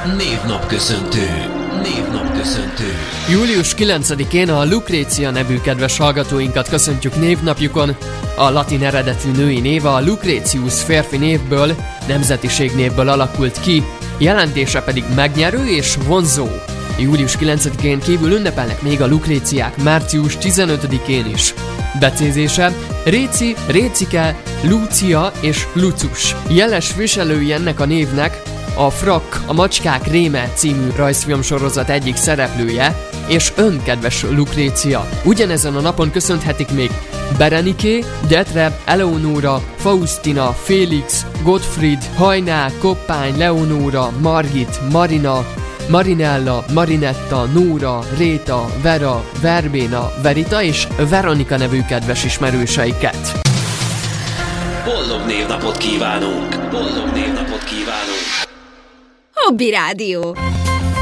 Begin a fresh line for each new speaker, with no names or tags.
Névnapköszöntő.
Július 9-én a Lucrécia nevű kedves hallgatóinkat köszöntjük névnapjukon. A latin eredetű női név a Lucretius férfi névből, nemzetiségnévből alakult ki, jelentése pedig megnyerő és vonzó. Július 9-én kívül ünnepelnek még a Lucréciák március 15-én is. Becézése Réci, Récike, Lúcia és Lucus. Jeles viselői ennek a névnek a Frak, a Macskák réme című rajzfilmsorozat egyik szereplője, és önkedves Lucrécia. Ugyanezen a napon köszönhetik még Bereniké, Detre, Eleonóra, Faustina, Félix, Gottfried, Hajná, Koppány, Leonóra, Margit, Marina, Marinella, Marinetta, Nóra, Réta, Vera, Verbéna, Verita és Veronika nevű kedves ismerőseiket.
Boldog névnapot kívánunk!
Hobby Rádió.